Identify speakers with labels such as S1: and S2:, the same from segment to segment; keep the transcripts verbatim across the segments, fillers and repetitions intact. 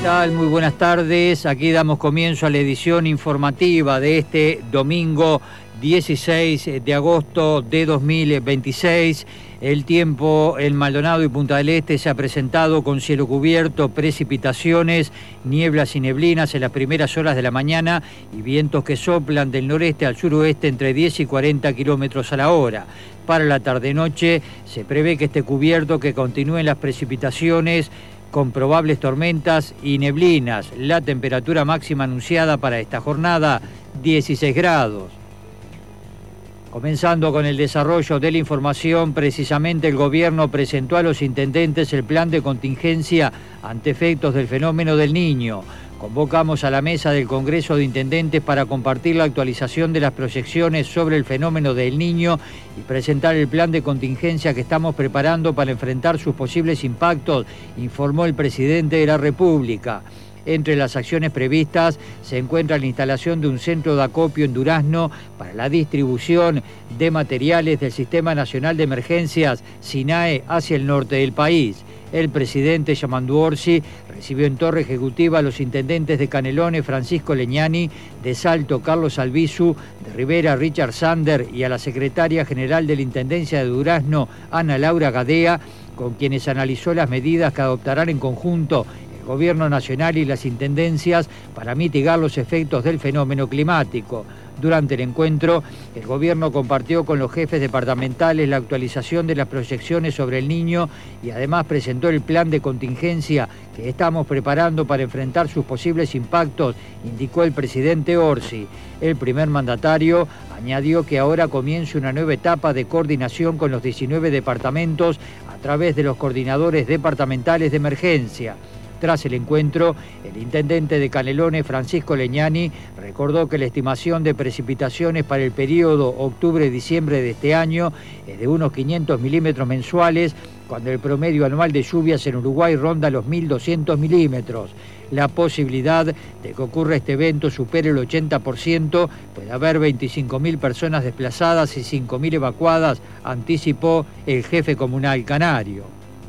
S1: tal? Muy buenas tardes. Aquí damos comienzo a la edición informativa de este domingo dieciséis de agosto de dos mil veintiséis. El tiempo en Maldonado y Punta del Este se ha presentado con cielo cubierto, precipitaciones, nieblas y neblinas en las primeras horas de la mañana y vientos que soplan del noreste al suroeste entre diez y cuarenta kilómetros a la hora. Para la tarde-noche se prevé que esté cubierto, que continúen las precipitaciones con probables tormentas y neblinas. La temperatura máxima anunciada para esta jornada, dieciséis grados. Comenzando con el desarrollo de la información, precisamente el gobierno presentó a los intendentes el plan de contingencia ante efectos del fenómeno del Niño. Convocamos a la mesa del Congreso de Intendentes para compartir la actualización de las proyecciones sobre el fenómeno del Niño y presentar el plan de contingencia que estamos preparando para enfrentar sus posibles impactos, informó el presidente de la República. Entre las acciones previstas se encuentra la instalación de un centro de acopio en Durazno para la distribución de materiales del Sistema Nacional de Emergencias, SINAE, hacia el norte del país. El presidente Yamandu Orsi recibió en Torre Ejecutiva a los intendentes de Canelones, Francisco Leñani, de Salto, Carlos Albizu, de Rivera, Richard Sander, y a la secretaria general de la Intendencia de Durazno, Ana Laura Gadea, con quienes analizó las medidas que adoptarán en conjunto el Gobierno Nacional y las Intendencias para mitigar los efectos del fenómeno climático. Durante el encuentro, el gobierno compartió con los jefes departamentales la actualización de las proyecciones sobre el Niño y además presentó el plan de contingencia que estamos preparando para enfrentar sus posibles impactos, indicó el presidente Orsi. El primer mandatario añadió que ahora comienza una nueva etapa de coordinación con los diecinueve departamentos a través de los coordinadores departamentales de emergencia. Tras el encuentro, el intendente de Canelones, Francisco Leñani, recordó que la estimación de precipitaciones para el periodo octubre-diciembre de este año es de unos quinientos milímetros mensuales, cuando el promedio anual de lluvias en Uruguay ronda los mil doscientos milímetros. La posibilidad de que ocurra este evento supere el ochenta por ciento, puede haber veinticinco mil personas desplazadas y cinco mil evacuadas, anticipó el jefe comunal canario.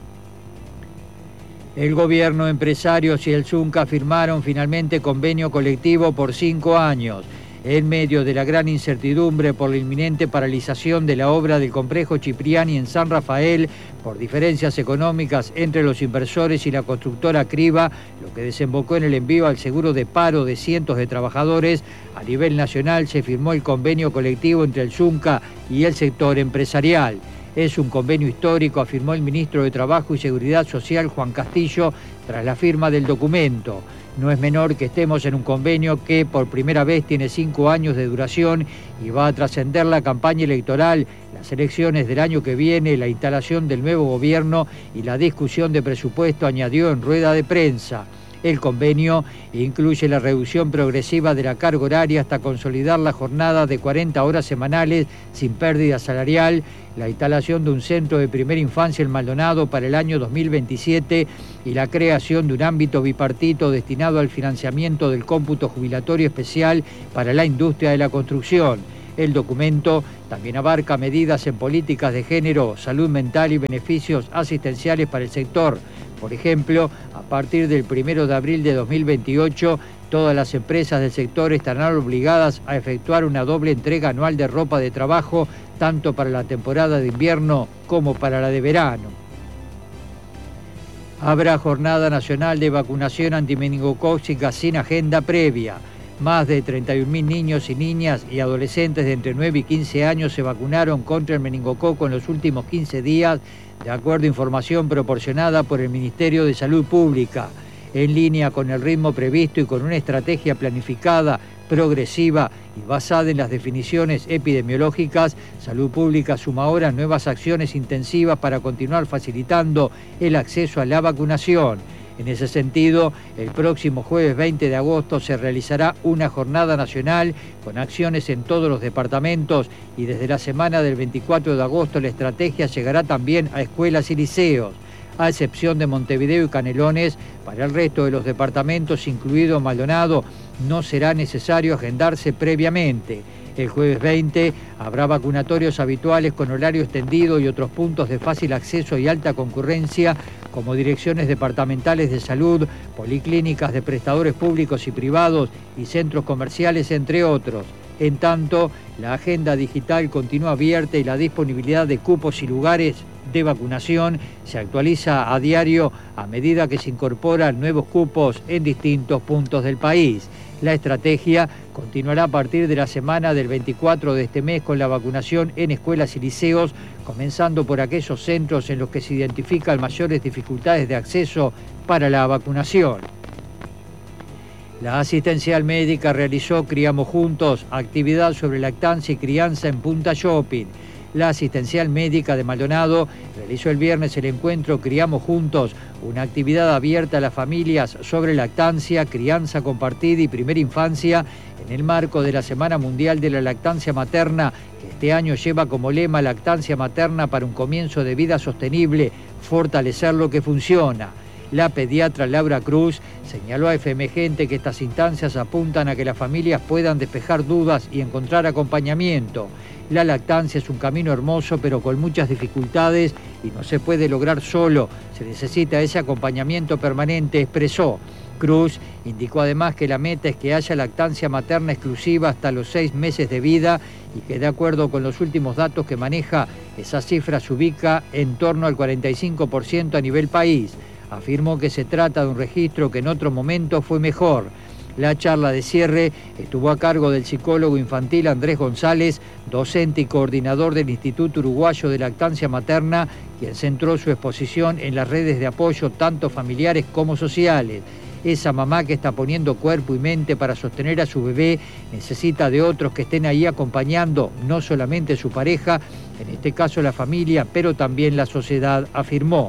S1: El gobierno, empresarios y el Zunca firmaron finalmente convenio colectivo por cinco años. En medio de la gran incertidumbre por la inminente paralización de la obra del complejo Cipriani en San Rafael, por diferencias económicas entre los inversores y la constructora Criba, lo que desembocó en el envío al seguro de paro de cientos de trabajadores, a nivel nacional se firmó el convenio colectivo entre el Zunca y el sector empresarial. Es un convenio histórico, afirmó el ministro de Trabajo y Seguridad Social, Juan Castillo, tras la firma del documento. No es menor que estemos en un convenio que por primera vez tiene cinco años de duración y va a trascender la campaña electoral, las elecciones del año que viene, la instalación del nuevo gobierno y la discusión de presupuesto, añadió en rueda de prensa. El convenio incluye la reducción progresiva de la carga horaria hasta consolidar la jornada de cuarenta horas semanales sin pérdida salarial, la instalación de un centro de primera infancia en Maldonado para el año dos mil veintisiete y la creación de un ámbito bipartito destinado al financiamiento del cómputo jubilatorio especial para la industria de la construcción. El documento también abarca medidas en políticas de género, salud mental y beneficios asistenciales para el sector. Por ejemplo, a partir del primero de abril de dos mil veintiocho, todas las empresas del sector estarán obligadas a efectuar una doble entrega anual de ropa de trabajo, tanto para la temporada de invierno como para la de verano. Habrá jornada nacional de vacunación antimeningocócica sin agenda previa. Más de treinta y un mil niños y niñas y adolescentes de entre nueve y quince años se vacunaron contra el meningococo en los últimos quince días, de acuerdo a información proporcionada por el Ministerio de Salud Pública. En línea con el ritmo previsto y con una estrategia planificada, progresiva y basada en las definiciones epidemiológicas, Salud Pública suma ahora nuevas acciones intensivas para continuar facilitando el acceso a la vacunación. En ese sentido, el próximo jueves veinte de agosto se realizará una jornada nacional con acciones en todos los departamentos y desde la semana del veinticuatro de agosto la estrategia llegará también a escuelas y liceos. A excepción de Montevideo y Canelones, para el resto de los departamentos, incluido Maldonado, no será necesario agendarse previamente. El jueves veinte habrá vacunatorios habituales con horario extendido y otros puntos de fácil acceso y alta concurrencia como direcciones departamentales de salud, policlínicas de prestadores públicos y privados y centros comerciales, entre otros. En tanto, la agenda digital continúa abierta y la disponibilidad de cupos y lugares de vacunación se actualiza a diario a medida que se incorporan nuevos cupos en distintos puntos del país. La estrategia continuará a partir de la semana del veinticuatro de este mes con la vacunación en escuelas y liceos, comenzando por aquellos centros en los que se identifican mayores dificultades de acceso para la vacunación. La asistencial médica realizó Criamos Juntos, actividad sobre lactancia y crianza en Punta Shopping. La asistencial médica de Maldonado realizó el viernes el encuentro Criamos Juntos, una actividad abierta a las familias sobre lactancia, crianza compartida y primera infancia en el marco de la Semana Mundial de la Lactancia Materna, que este año lleva como lema Lactancia Materna para un comienzo de vida sostenible, fortalecer lo que funciona. La pediatra Laura Cruz señaló a F M Gente que estas instancias apuntan a que las familias puedan despejar dudas y encontrar acompañamiento. La lactancia es un camino hermoso, pero con muchas dificultades y no se puede lograr solo. Se necesita ese acompañamiento permanente, expresó. Cruz indicó además que la meta es que haya lactancia materna exclusiva hasta los seis meses de vida y que, de acuerdo con los últimos datos que maneja, esa cifra se ubica en torno al cuarenta y cinco por ciento a nivel país. Afirmó que se trata de un registro que en otro momento fue mejor. La charla de cierre estuvo a cargo del psicólogo infantil Andrés González, docente y coordinador del Instituto Uruguayo de Lactancia Materna, quien centró su exposición en las redes de apoyo tanto familiares como sociales. Esa mamá que está poniendo cuerpo y mente para sostener a su bebé necesita de otros que estén ahí acompañando, no solamente su pareja, en este caso la familia, pero también la sociedad, afirmó.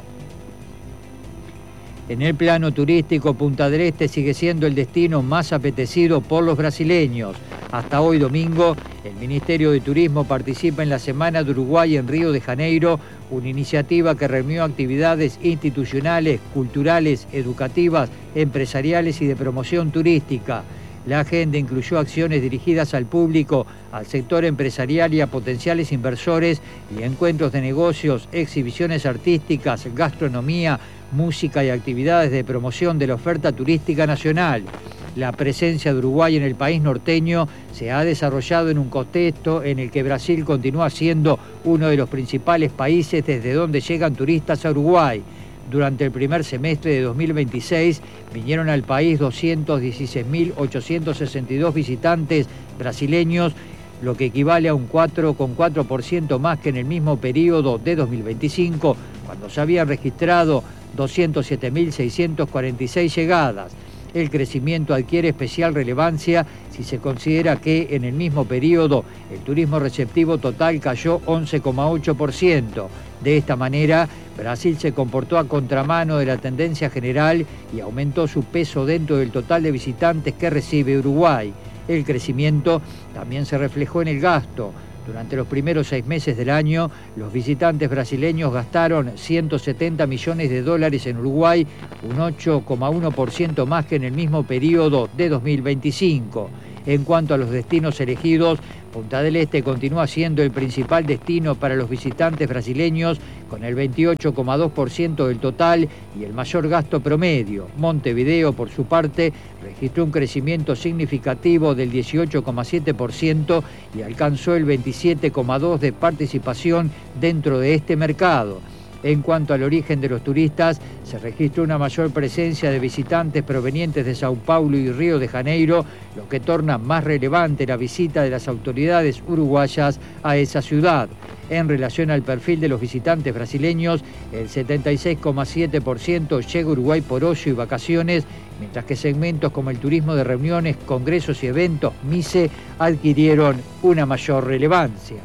S1: En el plano turístico, Punta del Este sigue siendo el destino más apetecido por los brasileños. Hasta hoy domingo, el Ministerio de Turismo participa en la Semana de Uruguay en Río de Janeiro, una iniciativa que reunió actividades institucionales, culturales, educativas, empresariales y de promoción turística. La agenda incluyó acciones dirigidas al público, al sector empresarial y a potenciales inversores y encuentros de negocios, exhibiciones artísticas, gastronomía, música y actividades de promoción de la oferta turística nacional. La presencia de Uruguay en el país norteño se ha desarrollado en un contexto en el que Brasil continúa siendo uno de los principales países desde donde llegan turistas a Uruguay. Durante el primer semestre de dos mil veintiséis vinieron al país doscientos dieciséis mil ochocientos sesenta y dos visitantes brasileños, lo que equivale a un cuatro coma cuatro por ciento más que en el mismo periodo de dos mil veinticinco, cuando se habían registrado doscientos siete mil seiscientos cuarenta y seis llegadas. El crecimiento adquiere especial relevancia si se considera que en el mismo periodo el turismo receptivo total cayó once coma ocho por ciento. De esta manera, Brasil se comportó a contramano de la tendencia general y aumentó su peso dentro del total de visitantes que recibe Uruguay. El crecimiento también se reflejó en el gasto. Durante los primeros seis meses del año, los visitantes brasileños gastaron ciento setenta millones de dólares en Uruguay, un ocho coma uno por ciento más que en el mismo periodo de dos mil veinticinco. En cuanto a los destinos elegidos, Punta del Este continúa siendo el principal destino para los visitantes brasileños, con el veintiocho coma dos por ciento del total y el mayor gasto promedio. Montevideo, por su parte, registró un crecimiento significativo del dieciocho coma siete por ciento y alcanzó el veintisiete coma dos por ciento de participación dentro de este mercado. En cuanto al origen de los turistas, se registró una mayor presencia de visitantes provenientes de Sao Paulo y Río de Janeiro, lo que torna más relevante la visita de las autoridades uruguayas a esa ciudad. En relación al perfil de los visitantes brasileños, el setenta y seis coma siete por ciento llega a Uruguay por ocio y vacaciones, mientras que segmentos como el turismo de reuniones, congresos y eventos, MICE, adquirieron una mayor relevancia.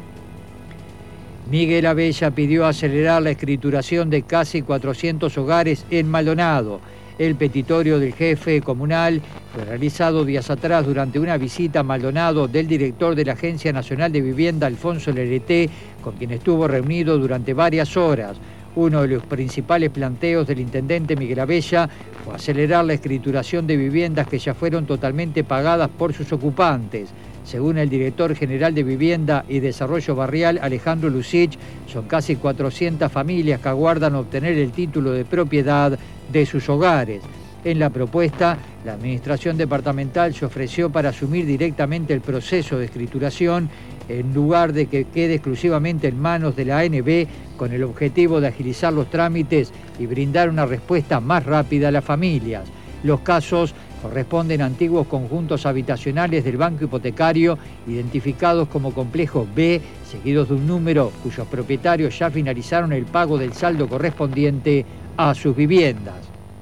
S1: Miguel Abella pidió acelerar la escrituración de casi cuatrocientos hogares en Maldonado. El petitorio del jefe comunal fue realizado días atrás durante una visita a Maldonado del director de la Agencia Nacional de Vivienda, Alfonso Lereté, con quien estuvo reunido durante varias horas. Uno de los principales planteos del intendente Miguel Abella fue acelerar la escrituración de viviendas que ya fueron totalmente pagadas por sus ocupantes. Según el director general de Vivienda y Desarrollo Barrial, Alejandro Lucich, son casi cuatrocientas familias que aguardan obtener el título de propiedad de sus hogares. En la propuesta, la Administración Departamental se ofreció para asumir directamente el proceso de escrituración en lugar de que quede exclusivamente en manos de la A N B, con el objetivo de agilizar los trámites y brindar una respuesta más rápida a las familias. Los casos corresponden a antiguos conjuntos habitacionales del Banco Hipotecario, identificados como Complejo B, seguidos de un número cuyos propietarios ya finalizaron el pago del saldo correspondiente a sus viviendas.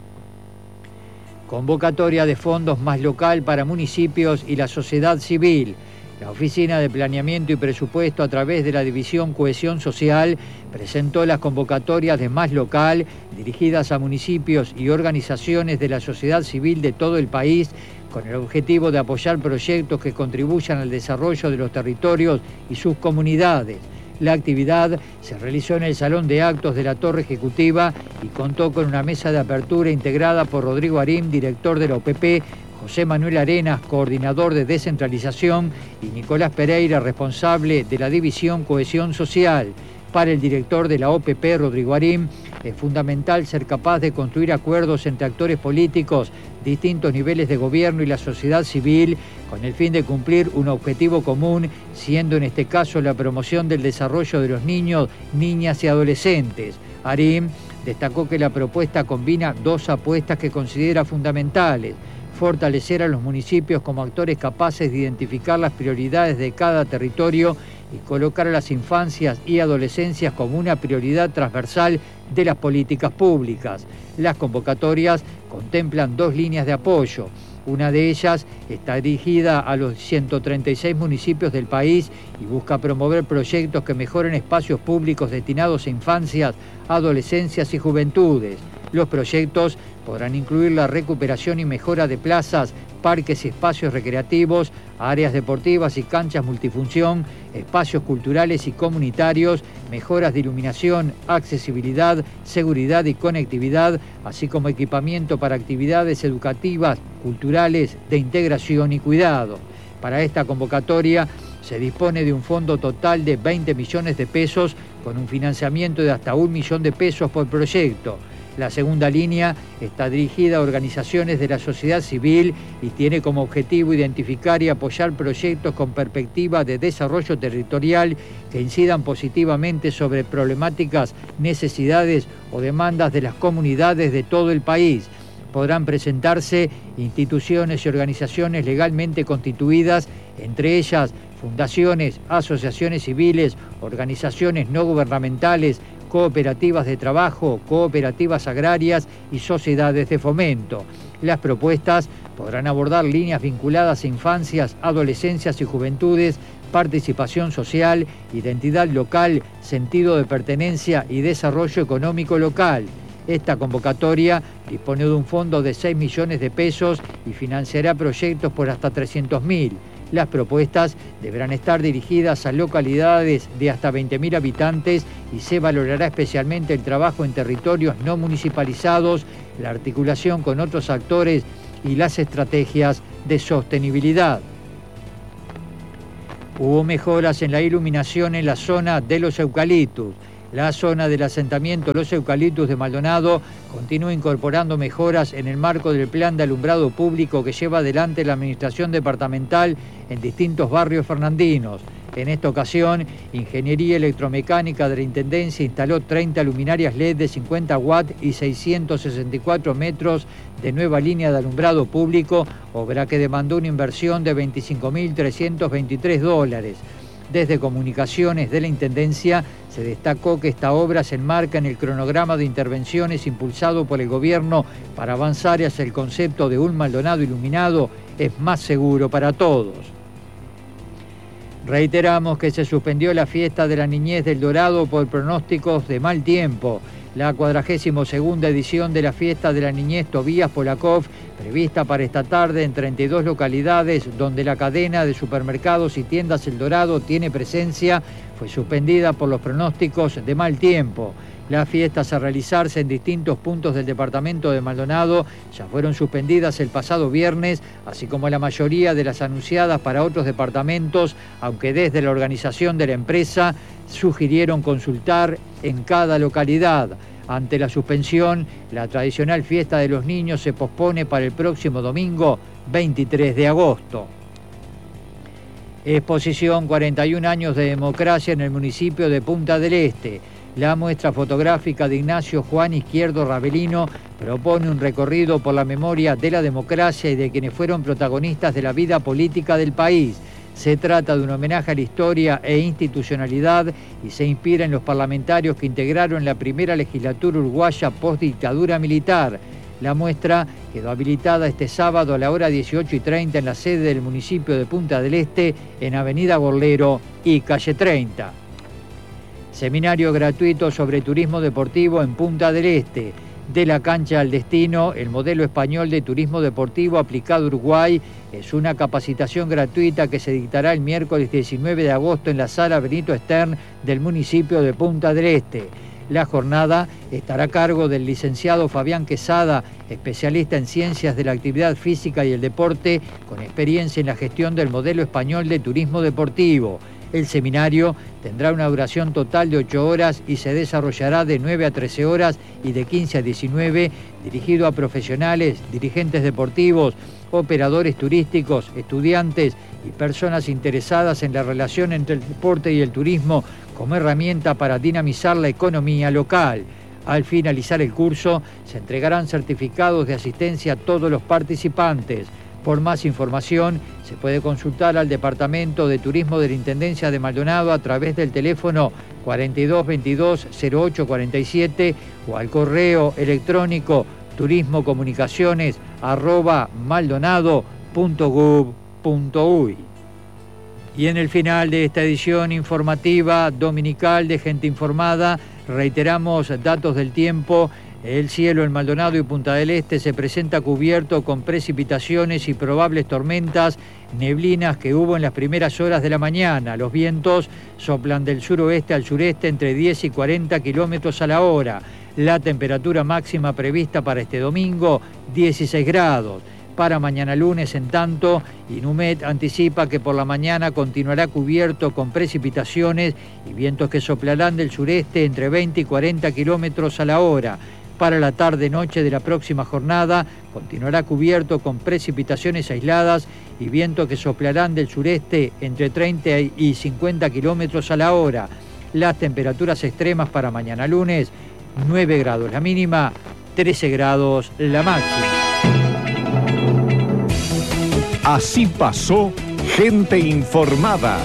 S1: Convocatoria de fondos más local para municipios y la sociedad civil. La Oficina de Planeamiento y Presupuesto, a través de la División Cohesión Social, presentó las convocatorias de Más Local, dirigidas a municipios y organizaciones de la sociedad civil de todo el país, con el objetivo de apoyar proyectos que contribuyan al desarrollo de los territorios y sus comunidades. La actividad se realizó en el Salón de Actos de la Torre Ejecutiva y contó con una mesa de apertura integrada por Rodrigo Arim, director de la O P P, José Manuel Arenas, coordinador de descentralización, y Nicolás Pereira, responsable de la División Cohesión Social. Para el director de la O P P, Rodrigo Arim, es fundamental ser capaz de construir acuerdos entre actores políticos, distintos niveles de gobierno y la sociedad civil, con el fin de cumplir un objetivo común, siendo en este caso la promoción del desarrollo de los niños, niñas y adolescentes. Arim destacó que la propuesta combina dos apuestas que considera fundamentales: fortalecer a los municipios como actores capaces de identificar las prioridades de cada territorio y colocar a las infancias y adolescencias como una prioridad transversal de las políticas públicas. Las convocatorias contemplan dos líneas de apoyo. Una de ellas está dirigida a los ciento treinta y seis municipios del país y busca promover proyectos que mejoren espacios públicos destinados a infancias, adolescencias y juventudes. Los proyectos podrán incluir la recuperación y mejora de plazas, parques y espacios recreativos, áreas deportivas y canchas multifunción, espacios culturales y comunitarios, mejoras de iluminación, accesibilidad, seguridad y conectividad, así como equipamiento para actividades educativas, culturales, de integración y cuidado. Para esta convocatoria se dispone de un fondo total de veinte millones de pesos, con un financiamiento de hasta un millón de pesos por proyecto. La segunda línea está dirigida a organizaciones de la sociedad civil y tiene como objetivo identificar y apoyar proyectos con perspectiva de desarrollo territorial que incidan positivamente sobre problemáticas, necesidades o demandas de las comunidades de todo el país. Podrán presentarse instituciones y organizaciones legalmente constituidas, entre ellas fundaciones, asociaciones civiles, organizaciones no gubernamentales, cooperativas de trabajo, cooperativas agrarias y sociedades de fomento. Las propuestas podrán abordar líneas vinculadas a infancias, adolescencias y juventudes, participación social, identidad local, sentido de pertenencia y desarrollo económico local. Esta convocatoria dispone de un fondo de seis millones de pesos y financiará proyectos por hasta trescientos mil. Las propuestas deberán estar dirigidas a localidades de hasta veinte mil habitantes y se valorará especialmente el trabajo en territorios no municipalizados, la articulación con otros actores y las estrategias de sostenibilidad. Hubo mejoras en la iluminación en la zona de Los Eucaliptus. La zona del asentamiento Los Eucaliptus de Maldonado continúa incorporando mejoras en el marco del plan de alumbrado público que lleva adelante la Administración Departamental en distintos barrios fernandinos. En esta ocasión, Ingeniería Electromecánica de la Intendencia instaló treinta luminarias L E D de cincuenta watts y seiscientos sesenta y cuatro metros de nueva línea de alumbrado público, obra que demandó una inversión de veinticinco mil trescientos veintitrés dólares. Desde Comunicaciones de la Intendencia se destacó que esta obra se enmarca en el cronograma de intervenciones impulsado por el gobierno para avanzar hacia el concepto de un Maldonado iluminado es más seguro para todos. Reiteramos que se suspendió la fiesta de la niñez del Dorado por pronósticos de mal tiempo. La cuadragésima segunda edición de la fiesta de la niñez Tobías Polakov, prevista para esta tarde en treinta y dos localidades donde la cadena de supermercados y tiendas El Dorado tiene presencia, fue suspendida por los pronósticos de mal tiempo. Las fiestas a realizarse en distintos puntos del departamento de Maldonado ya fueron suspendidas el pasado viernes, así como la mayoría de las anunciadas para otros departamentos, aunque desde la organización de la empresa sugirieron consultar en cada localidad. Ante la suspensión, la tradicional fiesta de los niños se pospone para el próximo domingo, veintitrés de agosto. Exposición cuarenta y un años de democracia en el municipio de Punta del Este. La muestra fotográfica de Ignacio Juan Izquierdo Ravelino propone un recorrido por la memoria de la democracia y de quienes fueron protagonistas de la vida política del país. Se trata de un homenaje a la historia e institucionalidad y se inspira en los parlamentarios que integraron la primera legislatura uruguaya post-dictadura militar. La muestra quedó habilitada este sábado a la hora dieciocho y treinta en la sede del municipio de Punta del Este, en Avenida Gorlero y Calle treinta. Seminario gratuito sobre turismo deportivo en Punta del Este. De la cancha al destino, el modelo español de turismo deportivo aplicado a Uruguay es una capacitación gratuita que se dictará el miércoles diecinueve de agosto en la sala Benito Stern del municipio de Punta del Este. La jornada estará a cargo del licenciado Fabián Quesada, especialista en ciencias de la actividad física y el deporte, con experiencia en la gestión del modelo español de turismo deportivo. El seminario tendrá una duración total de ocho horas y se desarrollará de nueve a trece horas y de quince a diecinueve, dirigido a profesionales, dirigentes deportivos, operadores turísticos, estudiantes y personas interesadas en la relación entre el deporte y el turismo como herramienta para dinamizar la economía local. Al finalizar el curso, se entregarán certificados de asistencia a todos los participantes. Por más información, se puede consultar al Departamento de Turismo de la Intendencia de Maldonado a través del teléfono cuarenta y dos veintidós cero ocho cuarenta y siete o al correo electrónico turismocomunicaciones arroba maldonado punto gob punto uy. Y en el final de esta edición informativa dominical de Gente Informada, reiteramos datos del tiempo. El cielo en Maldonado y Punta del Este se presenta cubierto con precipitaciones y probables tormentas, neblinas que hubo en las primeras horas de la mañana. Los vientos soplan del suroeste al sureste entre diez y cuarenta kilómetros a la hora. La temperatura máxima prevista para este domingo, dieciséis grados. Para mañana lunes, en tanto, Inumet anticipa que por la mañana continuará cubierto con precipitaciones y vientos que soplarán del sureste entre veinte y cuarenta kilómetros a la hora. Para la tarde-noche de la próxima jornada continuará cubierto con precipitaciones aisladas y vientos que soplarán del sureste entre treinta y cincuenta kilómetros a la hora. Las temperaturas extremas para mañana lunes, nueve grados la mínima, trece grados la máxima.
S2: Así pasó Gente Informada.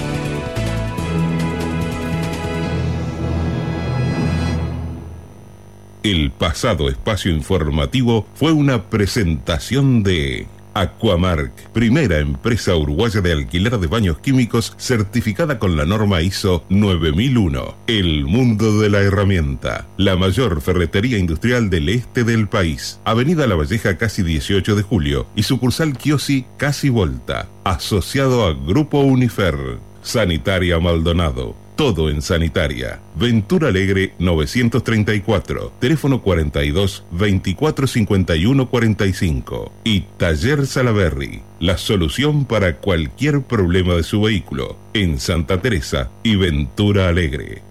S3: El pasado espacio informativo fue una presentación de Aquamark, primera empresa uruguaya de alquiler de baños químicos certificada con la norma I S O nueve mil uno. El mundo de la herramienta, la mayor ferretería industrial del este del país. Avenida La Valleja, casi dieciocho de julio, y sucursal Kiosi, casi Volta. Asociado a Grupo Unifer. Sanitaria Maldonado. Todo en sanitaria. Ventura Alegre novecientos treinta y cuatro, teléfono cuarenta y dos, veinticuatro cincuenta y uno cuarenta y cinco. Y Taller Salaberry, la solución para cualquier problema de su vehículo, en Santa Teresa y Ventura Alegre.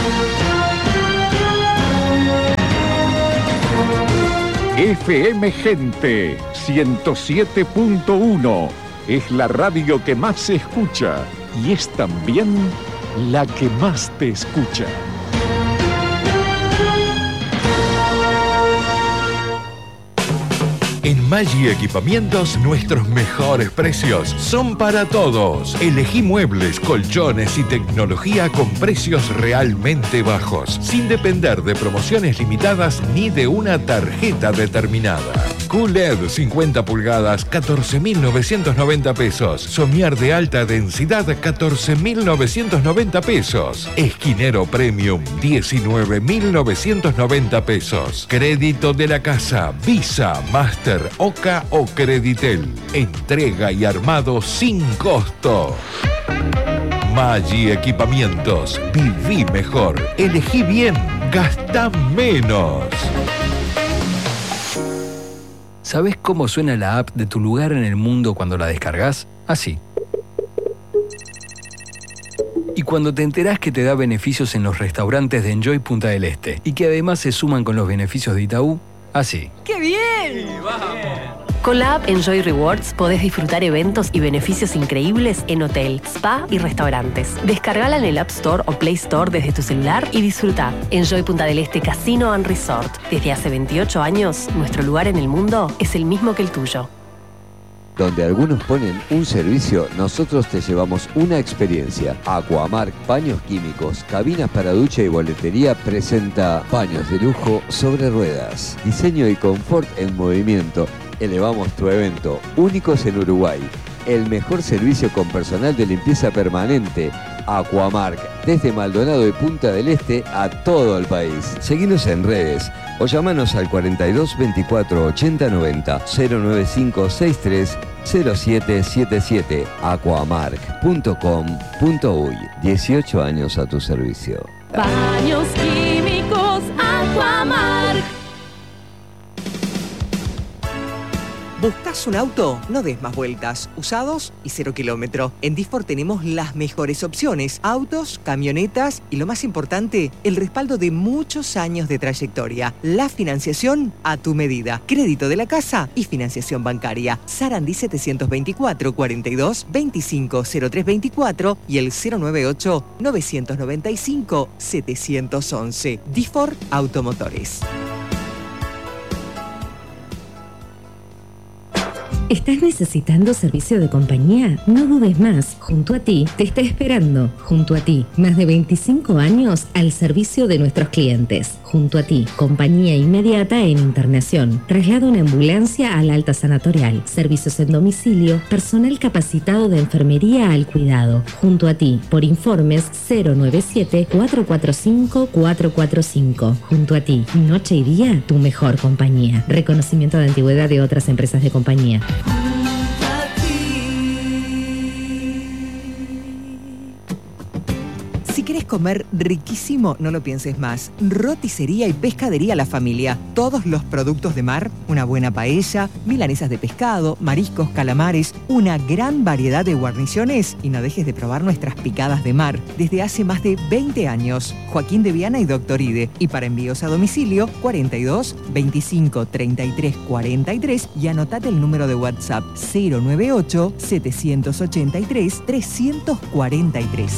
S2: F M Gente ciento siete punto uno es la radio que más se escucha y es también la que más te escucha.
S4: En Maggi Equipamientos, nuestros mejores precios son para todos. Elegí muebles, colchones y tecnología con precios realmente bajos, sin depender de promociones limitadas ni de una tarjeta determinada. Q L E D cincuenta pulgadas, catorce mil novecientos noventa pesos. Somier de alta densidad, catorce mil novecientos noventa pesos. Esquinero Premium, diecinueve mil novecientos noventa pesos. Crédito de la casa, Visa, Master, Oca o Creditel. Entrega y armado sin costo. Maggi Equipamientos. Viví mejor. Elegí bien. Gastá menos.
S5: ¿Sabés cómo suena la app de Tu Lugar en el Mundo cuando la descargas? Así. Y cuando te enterás que te da beneficios en los restaurantes de Enjoy Punta del Este y que además se suman con los beneficios de Itaú, así.
S6: ¡Qué bien!
S5: Sí, vamos.
S6: Con la app Enjoy Rewards podés disfrutar eventos y beneficios increíbles en hotel, spa y restaurantes. Descargala en el App Store o Play Store desde tu celular y disfruta. Enjoy Punta del Este Casino and Resort. Desde hace veintiocho años, nuestro lugar en el mundo es el mismo que el tuyo.
S7: Donde algunos ponen un servicio, nosotros te llevamos una experiencia. Aquamark Paños Químicos, cabinas para ducha y boletería presenta paños de lujo sobre ruedas. Diseño y confort en movimiento. Elevamos tu evento, únicos en Uruguay. El mejor servicio con personal de limpieza permanente. Aquamark, desde Maldonado y Punta del Este a todo el país. Seguinos en redes o llamanos al cuarenta y dos veinticuatro ochenta noventa cero nueve cinco sesenta y tres cero siete siete siete. aquamark punto com punto uy. dieciocho años a tu servicio.
S8: Baños Químicos Aquamark.
S9: ¿Buscas un auto? No des más vueltas. Usados y cero kilómetro. En Disfor tenemos las mejores opciones. Autos, camionetas y lo más importante, el respaldo de muchos años de trayectoria. La financiación a tu medida. Crédito de la casa y financiación bancaria. Sarandí setecientos veinticuatro, cuarenta y dos, veinticinco, cero tres veinticuatro y el cero noventa y ocho, novecientos noventa y cinco, setecientos once. Disfor Automotores.
S10: ¿Estás necesitando servicio de compañía? No dudes más. Junto a ti te está esperando. Junto a ti, más de veinticinco años al servicio de nuestros clientes. Junto a ti, compañía inmediata en internación. Traslado en ambulancia al alta sanatorial. Servicios en domicilio. Personal capacitado de enfermería al cuidado. Junto a ti, por informes cero nueve siete, cuatro cuatro cinco, cuatro cuatro cinco. Junto a ti, noche y día, tu mejor compañía. Reconocimiento de antigüedad de otras empresas de compañía.
S9: Si querés comer riquísimo, no lo pienses más. Roticería y pescadería La Familia. Todos los productos de mar, una buena paella, milanesas de pescado, mariscos, calamares, una gran variedad de guarniciones y no dejes de probar nuestras picadas de mar. Desde hace más de veinte años. Joaquín de Viana y Doctor Ide. Y para envíos a domicilio, cuarenta y dos, veinticinco, treinta y tres, cuarenta y tres y anotate el número de WhatsApp cero noventa y ocho, setecientos ochenta y tres, trescientos cuarenta y tres.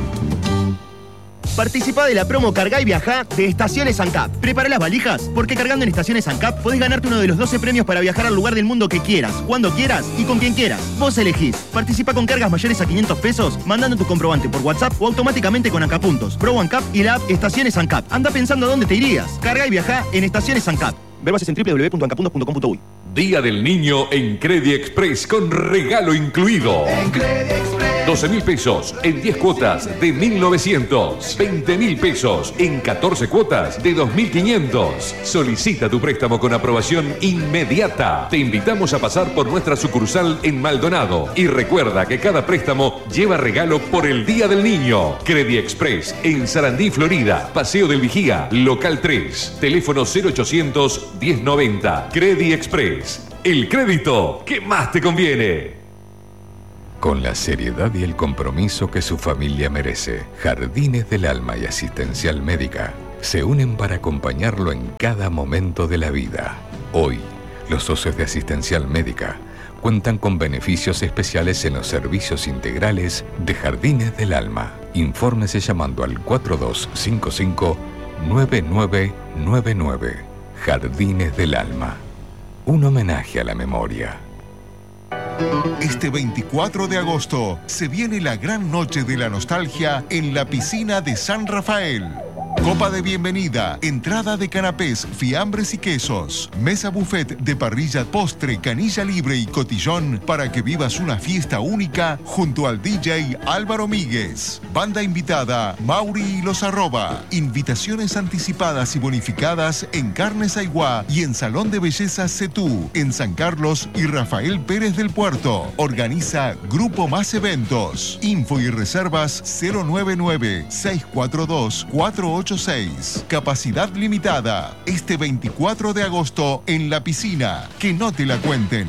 S11: Participa de la promo Cargá y Viajá de Estaciones ANCAP. Prepara las valijas, porque cargando en Estaciones ANCAP podés ganarte uno de los doce premios para viajar al lugar del mundo que quieras, cuando quieras y con quien quieras. Vos elegís. Participa con cargas mayores a quinientos pesos, mandando tu comprobante por WhatsApp o automáticamente con ANCAP Puntos, Pro ANCAP y la app Estaciones ANCAP. Anda pensando a dónde te irías. Cargá y Viajá en Estaciones ANCAP. Ver bases en doble u doble u doble u punto ancapuntos punto com punto uy.
S4: Día del Niño en Credit Express con regalo incluido.
S12: En Credit Express.
S4: doce mil pesos en diez cuotas de mil novecientos. veinte mil pesos en catorce cuotas de dos mil quinientos. Solicita tu préstamo con aprobación inmediata. Te invitamos a pasar por nuestra sucursal en Maldonado. Y recuerda que cada préstamo lleva regalo por el Día del Niño. Credit Express en Sarandí, Florida. Paseo del Vigía, local tres. Teléfono cero ochocientos, diez noventa. Credit Express. El crédito que más te conviene.
S13: Con la seriedad y el compromiso que su familia merece, Jardines del Alma y Asistencial Médica se unen para acompañarlo en cada momento de la vida. Hoy, los socios de Asistencial Médica cuentan con beneficios especiales en los servicios integrales de Jardines del Alma. Infórmese llamando al cuatro dos cinco cinco, nueve nueve nueve nueve. Jardines del Alma. Un homenaje a la memoria.
S14: Este veinticuatro de agosto se viene la gran noche de la nostalgia en la piscina de San Rafael. Copa de bienvenida, entrada de canapés, fiambres y quesos, mesa buffet de parrilla, postre, canilla libre y cotillón para que vivas una fiesta única junto al D J Álvaro Míguez. Banda invitada, Mauri y los Arroba. Invitaciones anticipadas y bonificadas en Carnes Aiguá y en Salón de Belleza Cetú, en San Carlos y Rafael Pérez del Puerto. Organiza Grupo Más Eventos. Info y reservas cero nueve nueve, seis cuatro dos, cuatro ocho seis. Capacidad limitada. Este veinticuatro de agosto en La Piscina. Que no te la cuenten.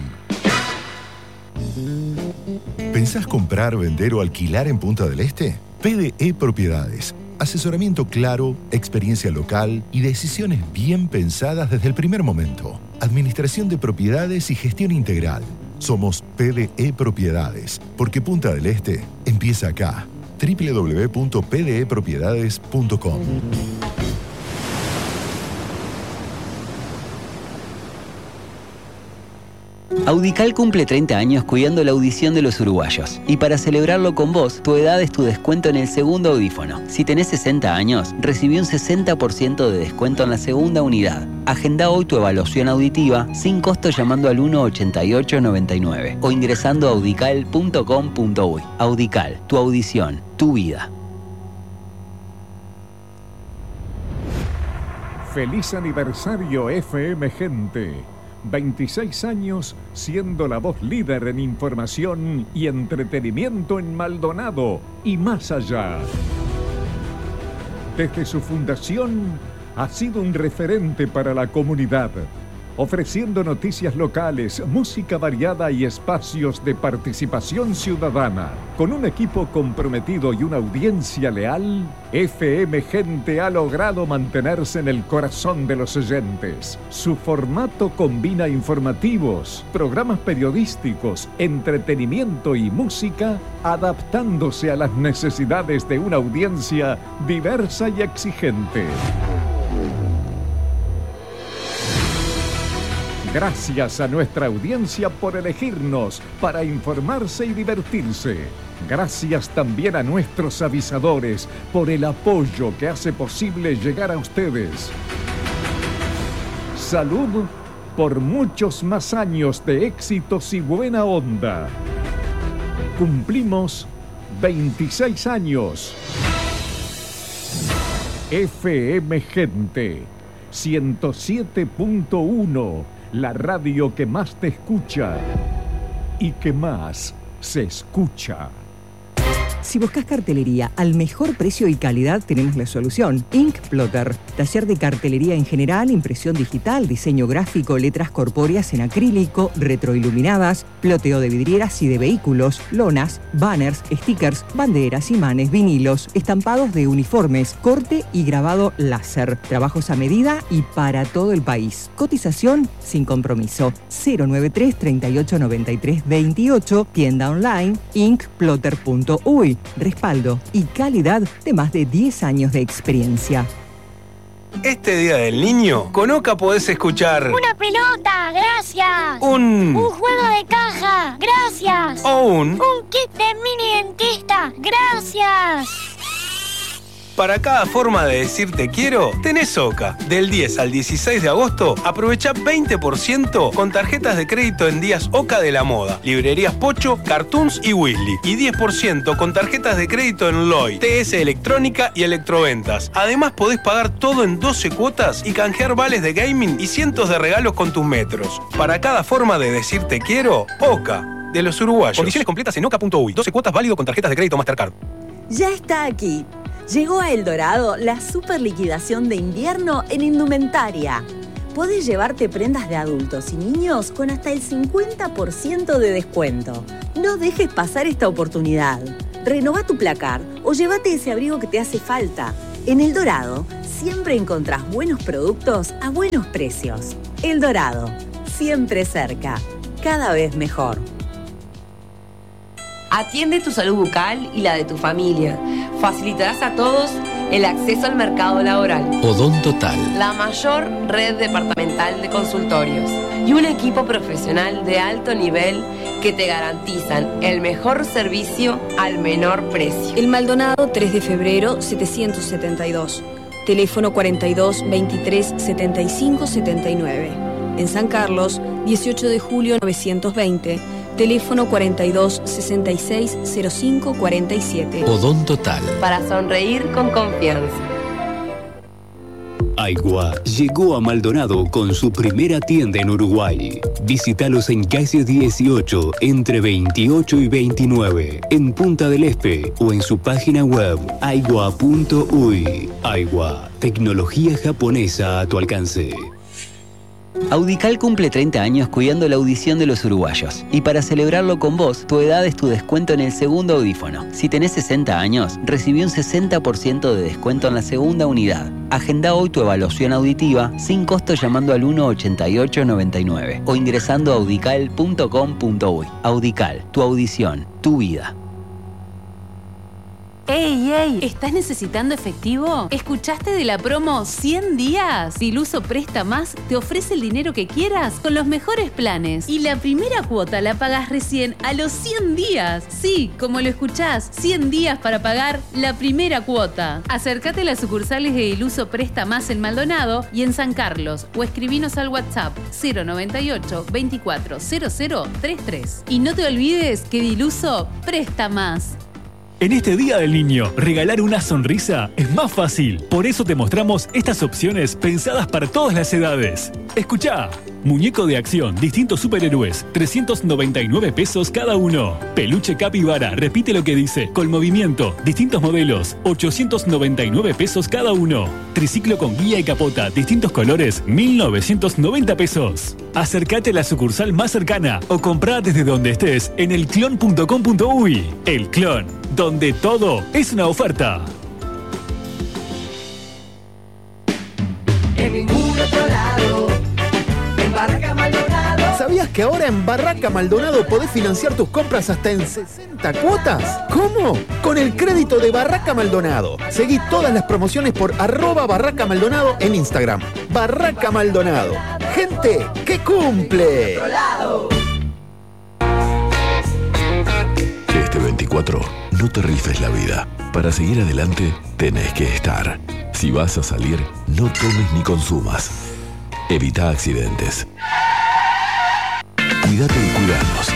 S12: ¿Pensás comprar, vender o alquilar en Punta del Este? P D E Propiedades. Asesoramiento claro, experiencia local y decisiones bien pensadas desde el primer momento. Administración de propiedades y gestión integral. Somos P D E Propiedades, porque Punta del Este empieza acá. doble u doble u doble u punto p d e propiedades punto com.
S15: Audical cumple treinta años cuidando la audición de los uruguayos. Y para celebrarlo con vos, tu edad es tu descuento en el segundo audífono. Si tenés sesenta años, recibí un sesenta por ciento de descuento en la segunda unidad. Agenda hoy tu evaluación auditiva sin costo llamando al uno ochenta y ocho noventa y nueve o ingresando a audical punto com punto uy. Audical, tu audición, tu vida.
S2: Feliz aniversario F M Gente. veintiséis años siendo la voz líder en información y entretenimiento en Maldonado y más allá. Desde su fundación ha sido un referente para la comunidad, ofreciendo noticias locales, música variada y espacios de participación ciudadana. Con un equipo comprometido y una audiencia leal, F M Gente ha logrado mantenerse en el corazón de los oyentes. Su formato combina informativos, programas periodísticos, entretenimiento y música, adaptándose a las necesidades de una audiencia diversa y exigente. Gracias a nuestra audiencia por elegirnos para informarse y divertirse. Gracias también a nuestros avisadores por el apoyo que hace posible llegar a ustedes. Salud por muchos más años de éxitos y buena onda. Cumplimos veintiséis años. F M Gente ciento siete punto uno. La radio que más te escucha y que más se escucha.
S9: Si buscas cartelería al mejor precio y calidad, tenemos la solución. Ink Plotter, taller de cartelería en general, impresión digital, diseño gráfico, letras corpóreas en acrílico, retroiluminadas, ploteo de vidrieras y de vehículos, lonas, banners, stickers, banderas, imanes, vinilos, estampados de uniformes, corte y grabado láser, trabajos a medida y para todo el país. Cotización sin compromiso. cero nueve tres, treinta y ocho, noventa y tres, veintiocho, tienda online, ink plotter punto uy. Respaldo y calidad de más de diez años de experiencia.
S16: Este Día del Niño, con Oca podés escuchar...
S17: ¡Una pelota! ¡Gracias!
S16: Un...
S17: ¡Un juego de caja! ¡Gracias!
S16: O un...
S17: ¡Un kit de mini dentista! ¡Gracias!
S16: Para cada forma de decir te quiero, tenés Oca. Del diez al dieciséis de agosto, aprovecha veinte por ciento con tarjetas de crédito en días Oca de la Moda, librerías Pocho, Cartoons y Weasley. Y diez por ciento con tarjetas de crédito en Lloyd, T S Electrónica y Electroventas. Además, podés pagar todo en doce cuotas y canjear vales de gaming y cientos de regalos con tus metros. Para cada forma de decir te quiero, Oca, de los uruguayos. Condiciones completas en oca punto uy. doce cuotas válido con tarjetas de crédito Mastercard.
S18: Ya está aquí. Llegó a El Dorado la super liquidación de invierno en indumentaria. Podés llevarte prendas de adultos y niños con hasta el cincuenta por ciento de descuento. No dejes pasar esta oportunidad. Renová tu placar o llévate ese abrigo que te hace falta. En El Dorado siempre encontrás buenos productos a buenos precios. El Dorado, siempre cerca, cada vez mejor.
S19: Atiende tu salud bucal y la de tu familia. Facilitarás a todos el acceso al mercado laboral.
S13: Odontotal.
S19: La mayor red departamental de consultorios y un equipo profesional de alto nivel que te garantizan el mejor servicio al menor precio.
S20: El Maldonado tres de febrero setecientos setenta y dos. teléfono cuarenta y dos, veintitrés, setenta y cinco, setenta y nueve. En San Carlos, dieciocho de julio novecientos veinte, teléfono cuarenta y dos, sesenta y seis, cero cinco, cuarenta y siete.
S13: Odontotal.
S19: Para sonreír con confianza.
S21: Aigua llegó a Maldonado con su primera tienda en Uruguay. Visítalos en calle dieciocho, entre veintiocho y veintinueve, en Punta del Este o en su página web aigua punto uy. Aigua, tecnología japonesa a tu alcance.
S15: Audical cumple treinta años cuidando la audición de los uruguayos. Y para celebrarlo con vos, tu edad es tu descuento en el segundo audífono. Si tenés sesenta años, recibí un sesenta por ciento de descuento en la segunda unidad. Agenda hoy tu evaluación auditiva sin costo llamando al uno ochenta y ocho noventa y nueve o ingresando a audical punto com punto uy. Audical, tu audición, tu vida.
S22: ¡Ey, ey! ¿Estás necesitando efectivo? ¿Escuchaste de la promo cien días? Diluso Presta Más te ofrece el dinero que quieras con los mejores planes. Y la primera cuota la pagas recién a los cien días. Sí, como lo escuchás, cien días para pagar la primera cuota. Acércate a las sucursales de Diluso Presta Más en Maldonado y en San Carlos o escribinos al WhatsApp cero noventa y ocho, veinticuatro, cero cero treinta y tres. Y no te olvides que Diluso Presta Más.
S23: En este Día del Niño, regalar una sonrisa es más fácil. Por eso te mostramos estas opciones pensadas para todas las edades. Escuchá. Muñeco de acción, distintos superhéroes, trescientos noventa y nueve pesos cada uno. Peluche capibara, repite lo que dice, con movimiento, distintos modelos, ochocientos noventa y nueve pesos cada uno. Triciclo con guía y capota, distintos colores, mil novecientos noventa pesos. Acércate a la sucursal más cercana o comprá desde donde estés en el clon punto com punto uy. El Clon, donde todo es una oferta.
S24: En ningún otro lado. Barraca Maldonado. ¿Sabías que ahora en Barraca Maldonado podés financiar tus compras hasta en sesenta cuotas? ¿Cómo? Con el crédito de Barraca Maldonado. Seguí todas las promociones por arroba Barraca Maldonado en Instagram. Barraca Maldonado. Gente que cumple.
S25: Este veinticuatro, no te rifes la vida. Para seguir adelante, tenés que estar. Si vas a salir, no tomes ni consumas. Evita accidentes. Cuídate y cuidanos.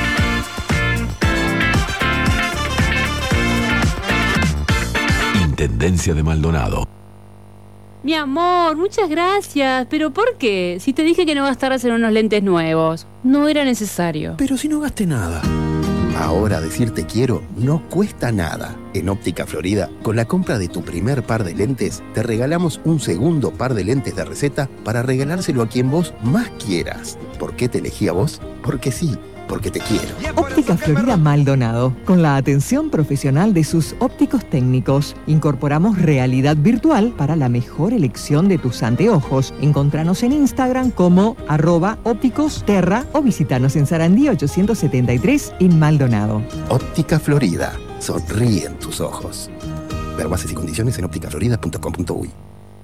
S25: Intendencia de Maldonado.
S26: Mi amor, muchas gracias. ¿Pero por qué? Si te dije que no gastaras en unos lentes nuevos. No era necesario.
S24: Pero si no gasté nada. Ahora decir te quiero no cuesta nada. En Óptica Florida, con la compra de tu primer par de lentes, te regalamos un segundo par de lentes de receta para regalárselo a quien vos más quieras. ¿Por qué te elegí a vos? Porque sí, porque te quiero.
S9: Óptica Florida Maldonado, con la atención profesional de sus ópticos técnicos. Incorporamos realidad virtual para la mejor elección de tus anteojos. Encontranos en Instagram como arroba ópticos terra o visitanos en Sarandí ochocientos setenta y tres en Maldonado.
S24: Óptica Florida. Sonríen tus ojos. Ver bases y condiciones en óptica florida punto com punto uy.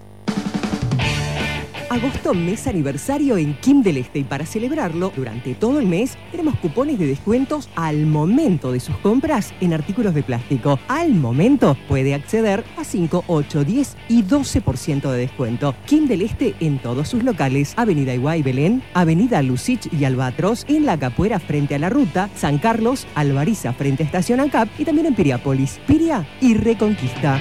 S9: Agosto, mes aniversario en Kim del Este, y para celebrarlo, durante todo el mes, tenemos cupones de descuentos al momento de sus compras en artículos de plástico. Al momento puede acceder a cinco, ocho, diez y doce por ciento de descuento. Kim del Este en todos sus locales. Avenida Iguay Belén, Avenida Lucich y Albatros en La Capuera frente a la ruta, San Carlos, Alvariza frente a Estación ANCAP y también en Piriápolis, Piria y Reconquista.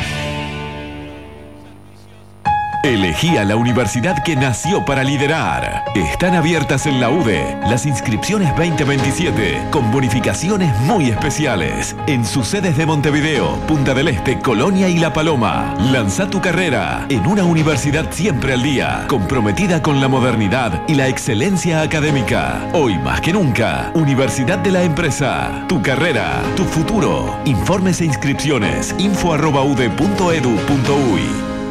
S25: Elegí a la universidad que nació para liderar. Están abiertas en la U D E las inscripciones veinte veintisiete con bonificaciones muy especiales en sus sedes de Montevideo, Punta del Este, Colonia y La Paloma. Lanza tu carrera en una universidad siempre al día, comprometida con la modernidad y la excelencia académica. Hoy más que nunca, Universidad de la Empresa. Tu carrera, tu futuro. Informes e inscripciones info arroba ude punto edu punto uy.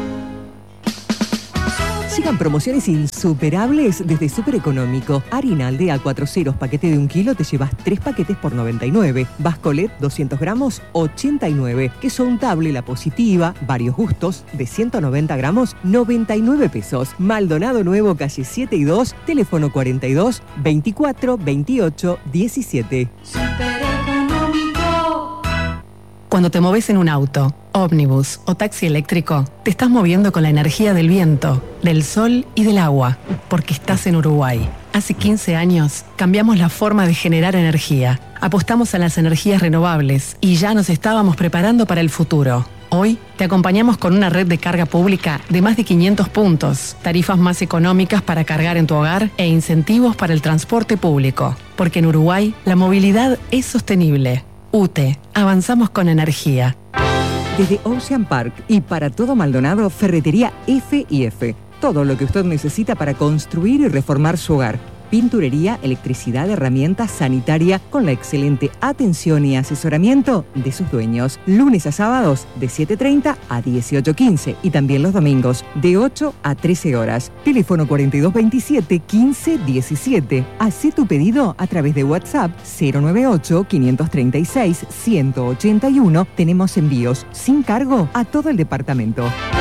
S9: Llegan promociones insuperables desde Super Económico. Harina Aldea cuatro ceros, paquete de un kilo, te llevas tres paquetes por noventa y nueve. Bascolet doscientos gramos, ochenta y nueve. Queso untable La Positiva, varios gustos, de ciento noventa gramos, noventa y nueve pesos. Maldonado Nuevo, calle siete y dos, teléfono cuarenta y dos, veinticuatro, veintiocho, diecisiete.
S22: Super Económico.
S27: Cuando te moves en un auto
S1: ómnibus o taxi eléctrico, te estás moviendo con la energía del viento, del sol y del agua, porque estás en Uruguay. Hace quince años cambiamos la forma de generar energía, apostamos a las energías renovables y ya nos estábamos preparando para el futuro. Hoy te acompañamos con una red de carga pública de más de quinientos puntos, tarifas más económicas para cargar en tu hogar e incentivos para el transporte público. Porque en Uruguay la movilidad es sostenible. U T E, avanzamos con energía.
S9: Desde Ocean Park y para todo Maldonado, Ferretería F y F. Todo lo que usted necesita para construir y reformar su hogar. Pinturería, electricidad, herramientas, sanitaria, con la excelente atención y asesoramiento de sus dueños. Lunes a sábados de siete treinta a dieciocho quince y también los domingos de ocho a trece horas. Teléfono cuarenta y dos veintisiete quince diecisiete. Haz tu pedido a través de WhatsApp cero noventa y ocho, quinientos treinta y seis, ciento ochenta y uno. Tenemos envíos sin cargo a todo el departamento.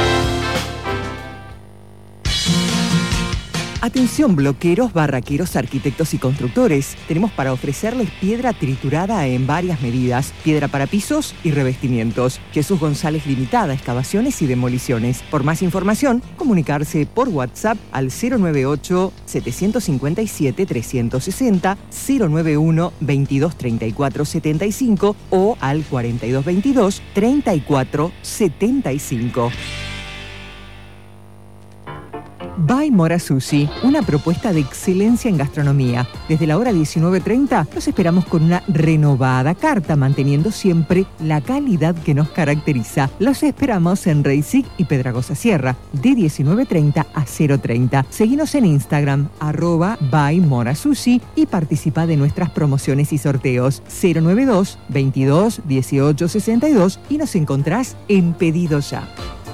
S9: Atención bloqueros, barraqueros, arquitectos y constructores. Tenemos para ofrecerles piedra triturada en varias medidas, piedra para pisos y revestimientos. Jesús González Limitada, excavaciones y demoliciones. Por más información, comunicarse por WhatsApp al cero noventa y ocho, setecientos cincuenta y siete, trescientos sesenta, cero noventa y uno, veintidós treinta y cuatro setenta y cinco o al cuarenta y dos veintidós, treinta y cuatro setenta y cinco. By Mora Sushi, una propuesta de excelencia en gastronomía. Desde la hora diecinueve treinta los esperamos con una renovada carta, manteniendo siempre la calidad que nos caracteriza. Los esperamos en Reisig y Pedragosa Sierra, de diecinueve treinta a cero treinta. Seguinos en Instagram, arroba By Mora Sushi, y participa de nuestras promociones y sorteos. cero noventa y dos, veintidós, dieciocho sesenta y dos y nos encontrás en Pedido Ya.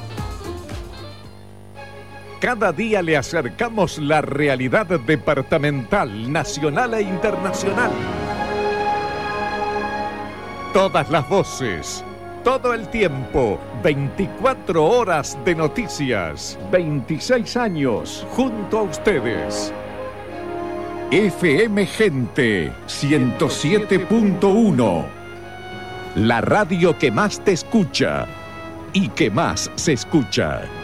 S2: Cada día le acercamos la realidad departamental, nacional e internacional. Todas las voces, todo el tiempo, veinticuatro horas de noticias, veintiséis años junto a ustedes. F M Gente ciento siete punto uno, la radio que más te escucha y que más se escucha.